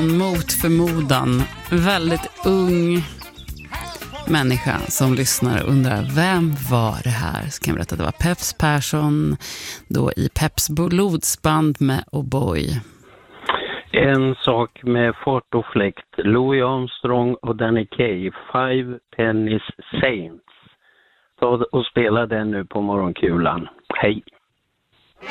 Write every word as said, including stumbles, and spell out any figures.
någon mot förmodan väldigt ung människa som lyssnar och undrar, vem var det här? Så kan jag berätta att det var Peps Persson då i Peps blodsband med O'boy. En sak med fart och fläkt, Louis Armstrong och Danny Kaye, Five Pennies Saints. Ta och spela den nu på morgonkulan. Hej!